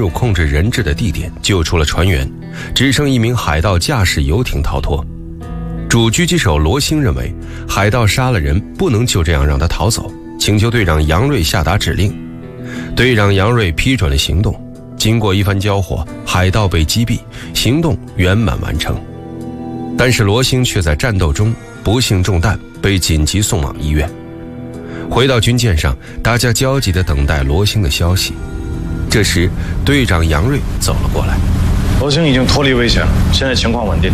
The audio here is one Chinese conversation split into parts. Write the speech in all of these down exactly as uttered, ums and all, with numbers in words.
入控制人质的地点，救出了船员，只剩一名海盗驾驶游艇逃脱。主狙击手罗星认为海盗杀了人，不能就这样让他逃走，请求队长杨瑞下达指令。队长杨瑞批准了行动。经过一番交火，海盗被击毙，行动圆满完成。但是罗星却在战斗中不幸中弹，被紧急送往医院。回到军舰上，大家焦急地等待罗星的消息。这时队长杨瑞走了过来。 罗星已经脱离危险了，现在情况稳定，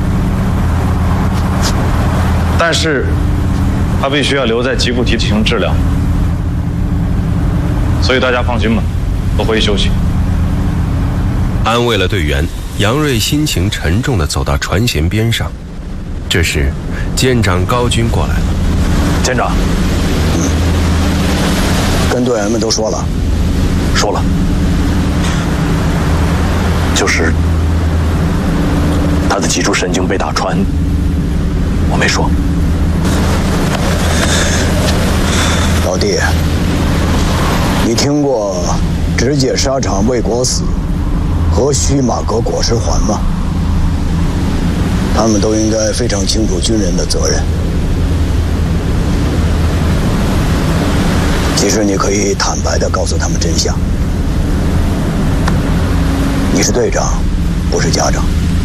但是他必须要留在吉布提进行治疗，所以大家放心吧，都回去休息。 安慰了队员，杨瑞心情沉重地走到船舷边上。这时舰长高军过来了。 舰长， 嗯，跟队员们都说了。 说了，就是他的脊柱神经被打穿，我没说。 老弟，你听过直解沙场为国死和须马革裹尸还吗？他们都应该非常清楚军人的责任。其实你可以坦白地告诉他们真相。你是队长，不是家长。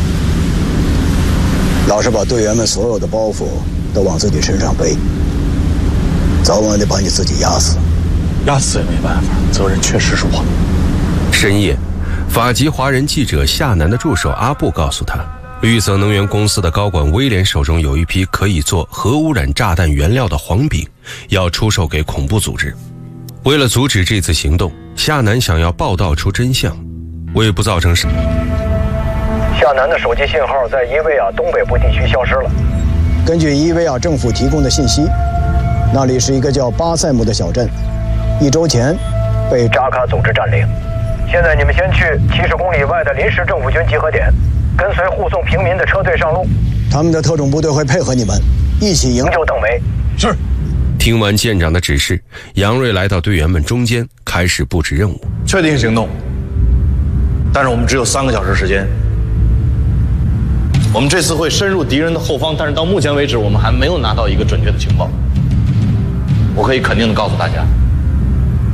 老是把队员们所有的包袱都往自己身上背，早晚得把你自己压死。 压死也没办法，责任确实是我。 深夜，法籍华人记者夏楠的助手阿布告诉他，绿色能源公司的高管威廉手中有一批可以做核污染炸弹原料的黄饼，要出售给恐怖组织。为了阻止这次行动，夏楠想要报道出真相，为不造成什么。 夏楠的手机信号在伊维亚东北部地区消失了。 根据伊维亚政府提供的信息，那里是一个叫巴塞姆的小镇，一周前被扎卡组织占领。现在你们先去七十公里外的临时政府军集合点，跟随护送平民的车队上路。 他们的特种部队会配合你们，一起营救邓梅。 是。 听完舰长的指示，杨瑞来到队员们中间，开始布置任务。 确定行动，但是我们只有三个小时时间。我们这次会深入敌人的后方，但是到目前为止，我们还没有拿到一个准确的情报。我可以肯定地告诉大家，